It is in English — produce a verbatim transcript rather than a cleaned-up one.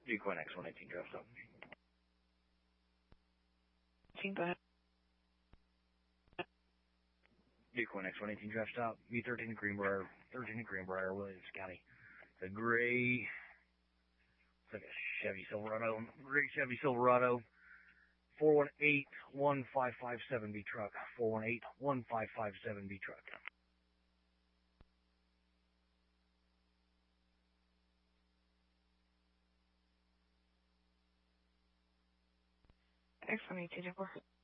Decoy X one eighteen draft stop. Go ahead. Decoy X one eighteen draft stop. V thirteen Greenbrier, thirteen Greenbrier, Williams County. It's a gray, it's like a Chevy Silverado, gray Chevy Silverado. four one eight, one five five seven B truck. four one eight, one five five seven B truck. X one eighteen,